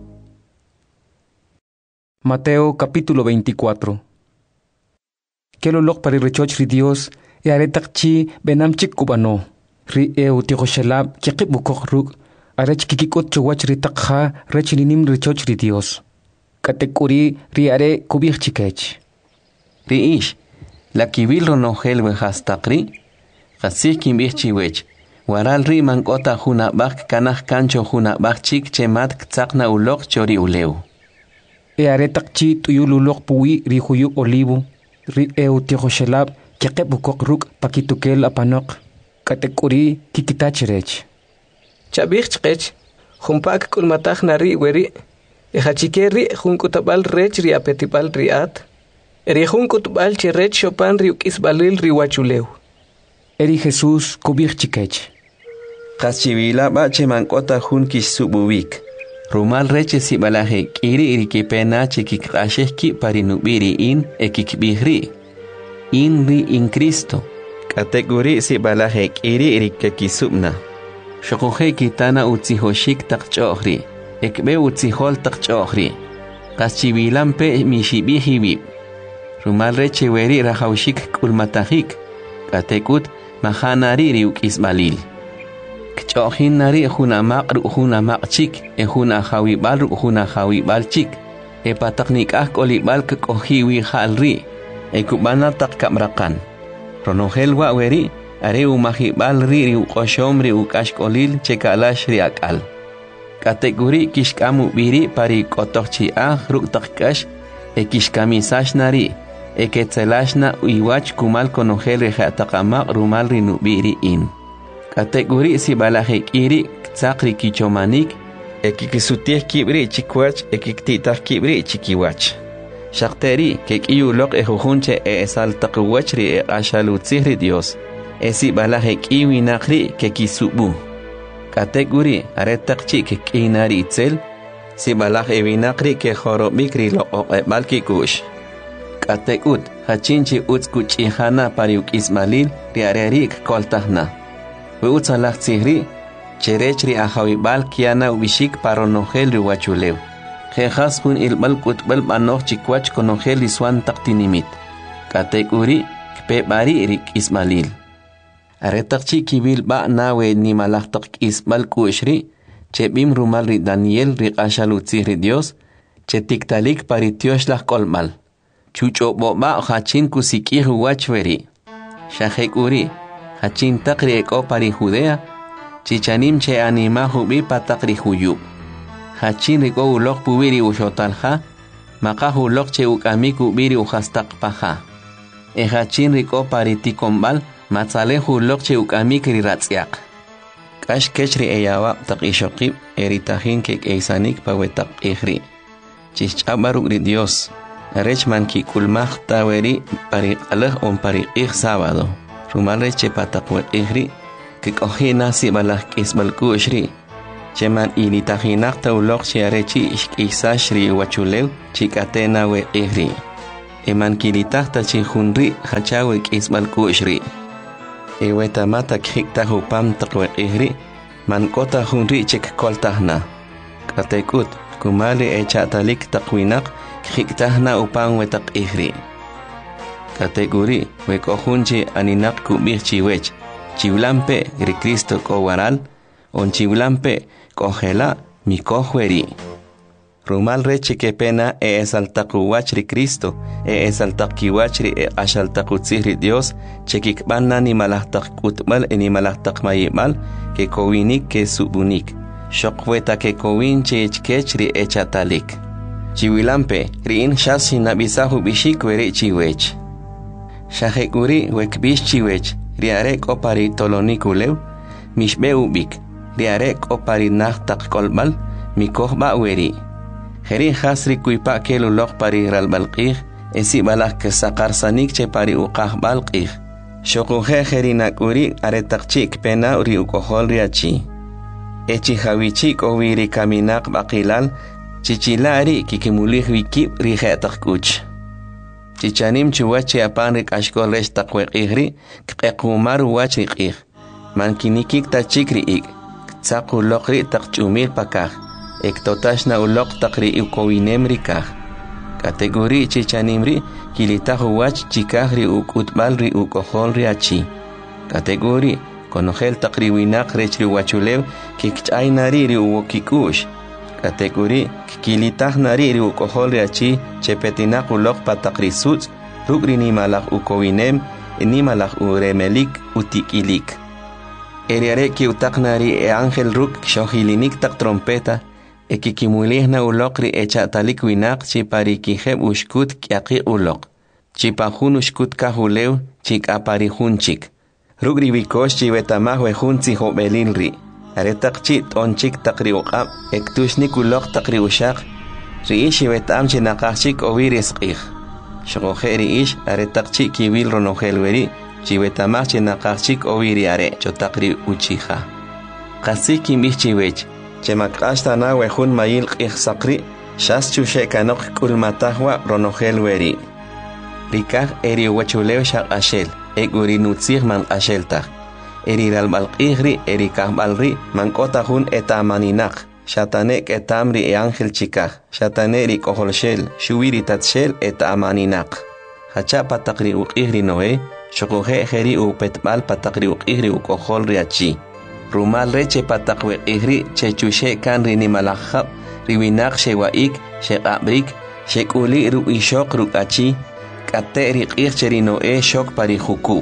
Mateo capítulo 24. Que lo log para rechoch ri Dios e aretakchi benamchik kubano. Ri eutihoshelab kikibukok arech kikikot chowach ri takha rechininim rechoch ri Dios. Katekuri ri are kubich chikech. Ri ish la kibil ronogel wehastakri kasik kimbich chiwech. Waral ri mankota hunabak kanah kancho hunabak chik chemat ktsakna ulok chori uleu. E aretakchi tuyululok puwi ri huyu olivo, ri eutihoshelab kikibukok pakitukel apanok, katekuri kikitachirech. Chabich chkech, humpak kulmatach nari weri, hachikeri hunkutabal rech ri apetibal riat, eri hunkutbal chirech chopan ri ukisbalil ri wachuleu. Eri Jesús kubich chikech. Kachivila bache mankota hun kisububik. Rumal reche si balaje kiri irikipena chikikasheki parinubiri in ekikbihri. Inri in Cristo. Kategori si balaje kiri irikekisubna. Shokoje kitana utzihoshik takchohri. Ekbe utzihol takchohri. Kachivilampe mishibihibib. Rumal reche weri rahaushik kulmatahik. Katekut mahanari riuk isbalil. Kchohin nari hunamak ruhunamak chik hunahawibal ruhunahawibal chik pataknik kolibal kohiwi halri kubana takkamrakan ronogel wa weri are umahibal ri uqoshomri ukashkolil chekalash riakal kategori kishkamu biri pari kotochi ruktakkash kishkamisash nari eketzelashna uiwach kumal konogel rehatakamak rumal rinubiri in Kategori si balaje kiri tsakri kichomanik ekikisutih kibri chikwach ekiktitah kibri chikiwach. Shakteri kekiyulok ejujunche esaltakwachri ashalutzihri Dios. Si balaje kiwi nakri kekisubu. Kategori aretakchi kekinari itzel si balaje vinakri kejorobikri lo balkikush. Kategut hachinchi utskuchihana pariuk ismalil riarerik koltahna. Utzalak tsihri, cherechri ahawibal kiana ubishik paronogel riwachuleu. Jejas hun ilbal kutbal manoch chikwach konogel iswan taktinimit. Kategori kpebari rik ismalil. Aretakchi kibil ba nawe ni malaktak isbal kushri, chebim rumal ri Daniel rik ashalutzihri Dios, chetiktalik paritioshlah kolmal. Chucho boba hachin kusikihu wachveri. Shahekuri. Hachin takri eko pari Judea, chichanim che anima hubi patakri huyub. Hachin riko ulok pubiri ushotalha, makahu ulok che ukamiku biri uhastak paha. Hachin riko pari tikombal, matzalehu ulok che ukamikri ratsiak. Kash kechri eyawa tak ishokib, eritahin kek eisanik pawetak ihri. Chichabaruk ri Dios, rechman ki kulmach taweri pari aleh on pari sábado. rumal reche patakwe ihri kikohina si balak isbal kushri cheman initahinak taulok chiarechi ishkisashri wachulew chikatena we ihri eman kilitahta chihunri hachawe isbal kushri ewetamata khikta hupam takwe ihri man kota hunri chik koltahna katekut kumali echatalik takwinak khiktahna upang wetak ihri kategori wekohunchi aninak kubih chiwech chiwlampe ri Cristo ko waral on chiwlampe kohela mi kohweri rumal reche que pena esaltakuwach ri Cristo esaltakiwach ri ashaltakutziri Dios chekikbanna ni malahtak kutbal ni malahtak mayimal que kowinik que subunik shokweta que kowin chechkech ri echatalik chiwilampe riin shashi nabisahu bishik weri chiwech shahekuri wekbish chiwech riarek opari tolonikulew mishbe ubik riarek opari nahtak kolbal mikohba weri Heri hasri kuipa kelu lok pari ralbalqih esi balak kesakar sanik che pari uqah balqih shokuhe heri nakuri aretakchik pena uri ukohol riachi echi hawichik owiri kaminak bakilal chichilari kikimulih wikip rihetak kuch chichanim chuwachi apanrik ashkol resh takweqihri kqequmar wachriqih mankinikik tachikri ik tsaku lokri takchumir pakah ektotashna ulok takri ukowinem rikah kategori chichanimri kilitahu wach chikahri ukutbalri ukohol riachi kategori konogel takri winak rechri wachulew kikchaynari ri uwokikush kategori kilitahnari ri ukohol riachi chepetinak ulok patakri suts rugri ni malak ukowinem ni malak uremelik utikilik eriare ki utaknari angel ruk shohilinik tak trompeta ekikimulihna ulokri echatalik winak chipari kijeb ushkut kiaqi ulok chipahun ushkut kahulew chik apari hunchik rugri bikosh chibetamah wehunzi hobelilri aretak chit onchik takri uqab ektushnik ulok takri ushaq riishi betam chinaqachik owirisqih shogoje riish aretak chik kibil ronojelweri chibetamah chinaqachik owiri are chotakri uchiha qasik imbichiwech chemakashta wehun mayil qihsaqri shas chushe kanok kulmatahwa ronogel weri rikah eri wachulew shaq ashel eguri nutzig man asheltah eri ralbalqihri eri kahbalri mankotahun etamaninak shatanek etamri angel chikah shataneri koholshel shuwiri tatshel etamaninak hacha patakri uqihri noe shokuhe heri upetbal patakri uqihri ukohol riachi rumal reche patakwe ihri chechushe kan rini malahab riwinak shewaik shekabrik shekuli ru ishok rukachi kate riqih cherino shok pari huku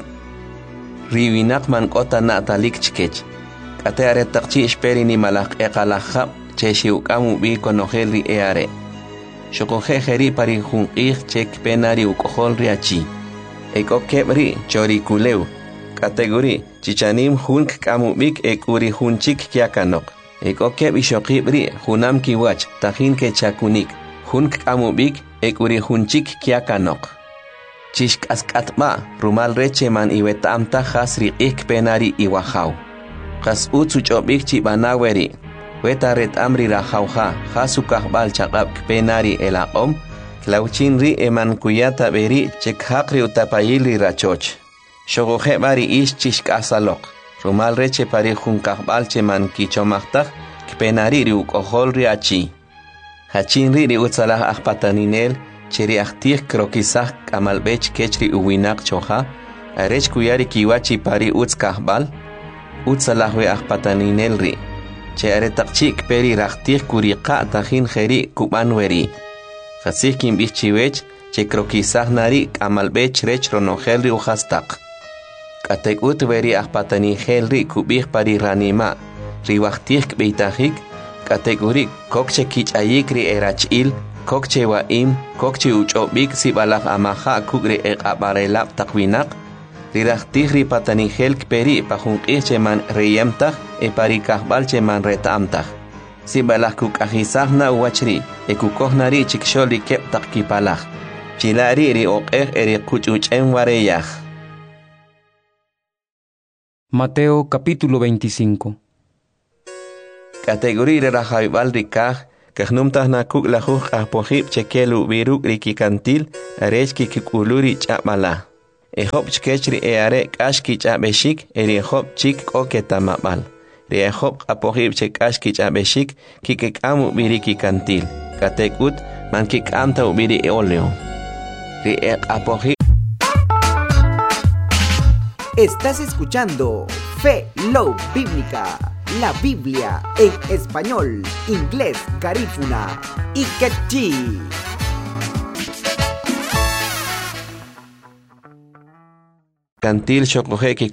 riwinak man kota natalik chkech kate aretakchi ishperi ni malak eqalahab cheshiukamu bi konogel ri eare shokohe heri pari hunqih chek penari ukohol riachi ekokebri chori kulew kategori chichanim hunk kamubik ekuri hunchik kiakanok ekokeb ishokibri hunam kiwach tahin ke chakunik hunk kamubik ekuri hunchik kiakanok chishk askatma rumal reche man iwetamta hasri ik penari iwahaw qas utsuchobik chibanaweri wetaret amri rahawha hasukahbal chaqab penari elaqom klauchinri eman kuyata beri chekhaqri utapayili rachoch shogoje bari ish chishk asalok rumal reche pari junkahbal cheman kichomachtaj kpenari ri ukohol riachi hachinri ri utsalah ahpataninel cheri ahtih krokisah kamalbech kechri uwinak choha arech kuyari kiwachi pari utskahbal utsalah we ahpataninel ri che aretakchik peri rahtih kuriqa tahin kheri kubanweri khasih kimbichiwech che krokisah nari kamalbech rech ronogel ri uhastak katekut veri ahpatani helri kubih pari ranima riwahtih kbeitajik kategori kokche kichayik ri erachil kokche waim kokche uchobik sibalak amaha kugri eqabarelap takwinak rirahtih ri patani hel kperi pahunqih cheman reyamtaj pari kahbal cheman retamtaj sibalak kukahisahna uwachri ekukohnari chiksholi kep takipalaj chilari ri oqej eri kuchuchen wareyaj Mateo capítulo 25. Categoría rajaibal rikaj, kahnumtah na kuk la juj ahpojib chekelu viruk rikikantil, arechki kikuluri chapmala. Ehop chkechri eare kashki chapeshik, erihop chik oketamabal. Rehop apojib chekashki chapeshik, kikekamu virikikantil. Katekut, man kikamta ubiri eoleo. Riek apojib. Estás escuchando Fe Love Bíblica, la Biblia en español, inglés, garífuna y quechí. Kantil xokoje